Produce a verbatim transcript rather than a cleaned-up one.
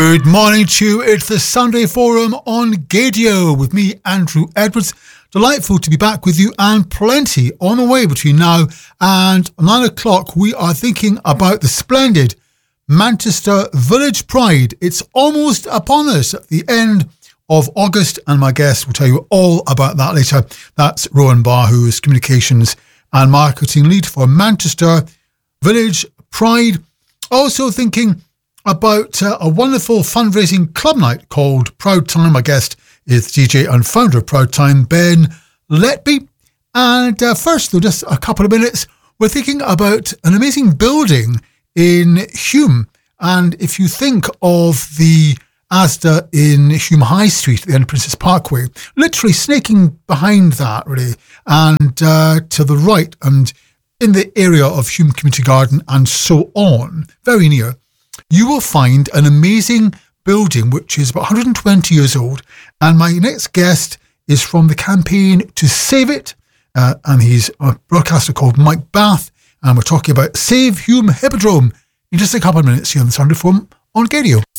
Good morning to you. It's the Sunday Forum on Gadio with me, Andrew Edwards. Delightful to be back with you, and plenty on the way between now and nine o'clock. We are thinking about the splendid Manchester Village Pride. It's almost upon us at the end of August, and my guest will tell you all about that later. That's Rowan Barr, who is Communications and Marketing Lead for Manchester Village Pride. Also thinking about uh, a wonderful fundraising club night called Proud Time. My guest is D J and founder of Proud Time, Ben Letby. And uh, first, though, just a couple of minutes, we're thinking about an amazing building in Hume. And if you think of the Asda in Hume High Street at the end of Princess Parkway, literally snaking behind that, really, and uh, to the right, and in the area of Hume Community Garden and so on, very near, you will find an amazing building which is about one hundred twenty years old. And my next guest is from the campaign to save it. Uh, and he's a broadcaster called Mike Bath. And we're talking about Save Hume Hippodrome in just a couple of minutes here on the Sunday Forum on Gadio.